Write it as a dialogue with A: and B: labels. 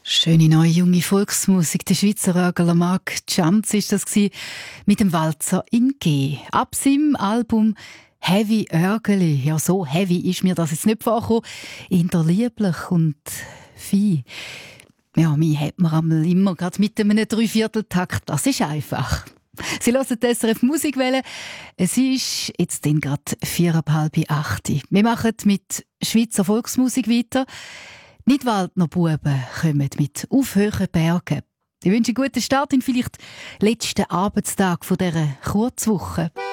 A: Schöne neue junge Volksmusik. Der Schweizer Rögler Marc Janz ist das gsi mit dem Walzer in G. Ab seinem Album Heavy Örgeli. Ja, so heavy ist mir das jetzt nicht vorgekommen. Eher lieblich und fein. Ja, mich hat man einmal immer gerade mit einem Dreivierteltakt. Das ist einfach. Sie hören die SRF Musikwelle. Es ist jetzt gerade 7:45. Wir machen mit Schweizer Volksmusik weiter. Nidwaldner Buben kommen mit «Auf hohen Bergen». Ich wünsche einen guten Start in vielleicht letzten Arbeitstag dieser Kurzwoche.